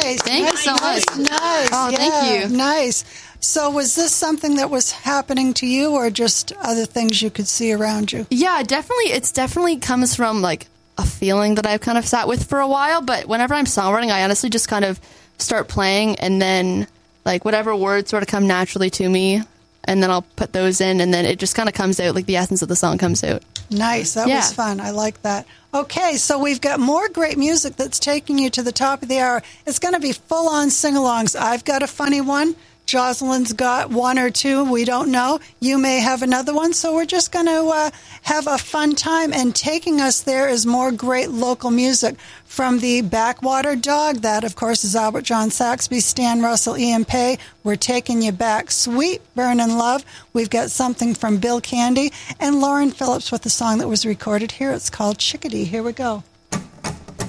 Nice. Thank you so much. Nice. Oh, thank you. Nice. So was this something that was happening to you or just other things you could see around you? Yeah, definitely. It's definitely comes from like a feeling that I've kind of sat with for a while. But whenever I'm songwriting, I honestly just kind of start playing and then like whatever words sort of come naturally to me. And then I'll put those in, and then it just kind of comes out, like the essence of the song comes out. Nice. That was fun. I like that. Okay, so we've got more great music that's taking you to the top of the hour. It's going to be full-on sing-alongs. I've got a funny one. Jocelyn's got one or two. We don't know. You may have another one. So we're just going to have a fun time. And taking us there is more great local music from the Backwater Dog. That, of course, is Albert John Saxby, Stan Russell, Ian Pay. We're taking you back. Sweet Burnin' Love. We've got something from Bill Candy and Lauren Phillips with a song that was recorded here. It's called Chickadee. Here we go.